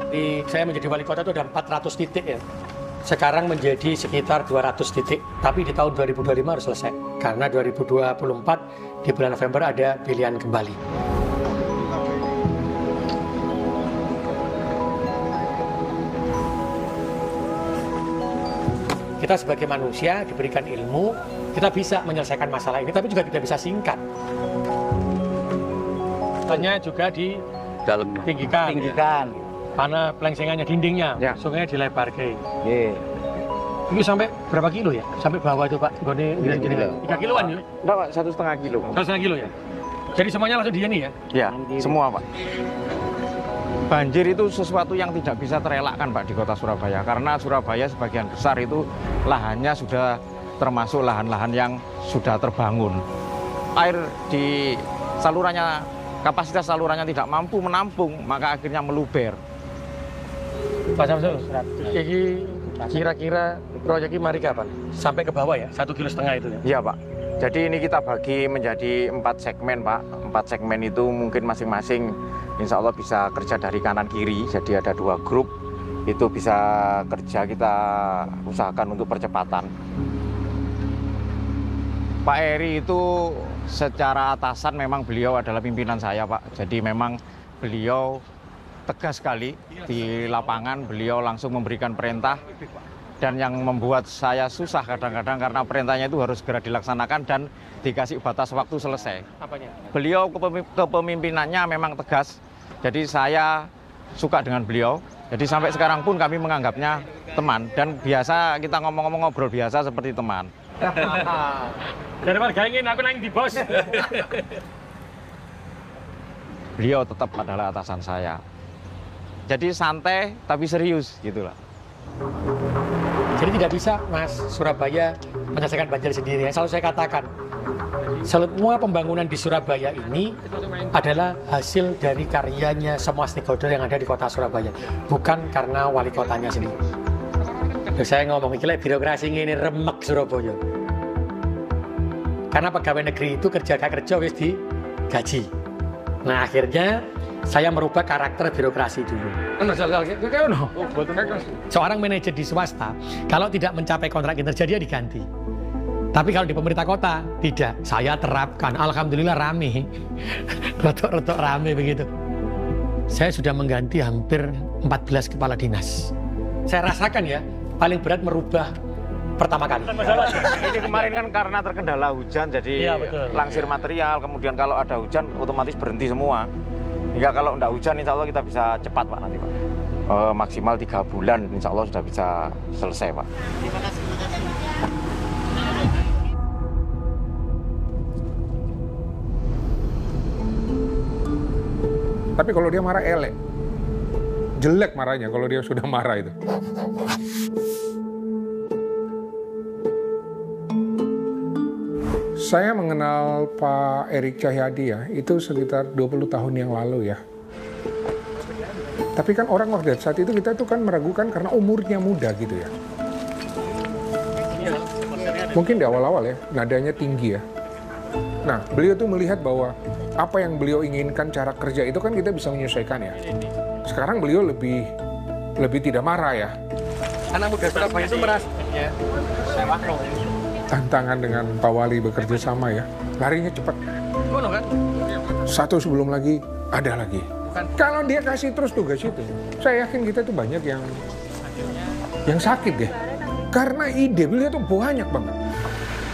Saya menjadi wali kota itu ada 400 titik ya. Sekarang menjadi sekitar 200 titik. Tapi di tahun 2025 harus selesai. Karena 2024 di bulan November ada pilihan kembali. Kita sebagai manusia diberikan ilmu, kita bisa menyelesaikan masalah ini, tapi juga tidak bisa singkat. Tanya juga di dalam tinggikan. Mana pelengsengannya, dindingnya, ya. Sungainya dilebarkan. Yeah. Ini sampai berapa kilo ya? Sampai bawah itu Pak? Gini, 3 kiloan ya? Enggak Pak, 1,5 kilo. 1,5 kilo ya? Jadi semuanya langsung di sini ya? Ya, semua Pak. Banjir itu sesuatu yang tidak bisa terelakkan Pak di kota Surabaya. Karena Surabaya sebagian besar itu lahannya sudah termasuk lahan-lahan yang sudah terbangun. Air di salurannya, kapasitas salurannya tidak mampu menampung, maka akhirnya meluber. Pak Samsul, ini kira-kira proyek ini mari kapan? Sampai ke bawah ya, 1,5 kilo itu ya? Iya Pak. Jadi ini kita bagi menjadi 4 segmen Pak. 4 segmen itu mungkin masing-masing insya Allah bisa kerja dari kanan kiri. Jadi ada 2 grup, itu bisa kerja, kita usahakan untuk percepatan. Pak Eri itu secara atasan memang beliau adalah pimpinan saya Pak. Jadi memang beliau tegas sekali di lapangan, beliau langsung memberikan perintah. Dan yang membuat saya susah kadang-kadang karena perintahnya itu harus segera dilaksanakan dan dikasih batas waktu selesai. Apanya? Beliau kepemimpinannya memang tegas, jadi saya suka dengan beliau. Jadi sampai sekarang pun kami menganggapnya teman dan biasa kita ngomong-ngomong ngobrol biasa seperti teman. Dari warga ingin aku nanya di bos. Beliau tetap adalah atasan saya. Jadi santai tapi serius gitulah. Jadi tidak bisa Mas Surabaya menyelesaikan banjir sendiri. Selalu saya katakan, semua pembangunan di Surabaya ini adalah hasil dari karyanya semua stakeholder yang ada di kota Surabaya, bukan karena wali kotanya sendiri. Saya ngomong gila birokrasi ini remek Surabaya. Karena pegawai negeri itu kerja wis di gaji. Nah akhirnya saya merubah karakter birokrasi dulu. Seorang manajer di swasta, kalau tidak mencapai kontrak kinerja dia diganti. Tapi kalau di pemerintah kota, tidak. Saya terapkan. Alhamdulillah rame. Rotok-rotok rame begitu. Saya sudah mengganti hampir 14 kepala dinas. Saya rasakan ya, paling berat merubah pertama kali. Ini kemarin kan karena terkendala hujan, jadi ya, langsir material. Kemudian kalau ada hujan, otomatis berhenti semua. Hingga kalau tidak hujan, insya Allah kita bisa cepat Pak nanti Pak. Maksimal 3 bulan, insya Allah sudah bisa selesai Pak. Terima kasih. Tapi kalau dia marah elek, jelek marahnya kalau dia sudah marah itu. Saya mengenal Pak Erik Cahyadi ya, itu sekitar 20 tahun yang lalu ya. Tapi kan orang waktu saat itu kita tuh kan meragukan karena umurnya muda gitu ya. Mungkin di awal-awal ya, nadanya tinggi ya. Nah, beliau tuh melihat bahwa apa yang beliau inginkan cara kerja itu kan kita bisa menyesuaikan ya. Sekarang beliau lebih tidak marah ya. Anak muda Surabaya itu merasa ya, saya makro. Tantangan dengan Pak Wali bekerja sama ya, larinya cepat. Satu sebelum lagi, ada lagi. Kalau dia kasih terus tugas itu, saya yakin kita tuh banyak yang sakit ya. Karena ide beliau tuh banyak banget.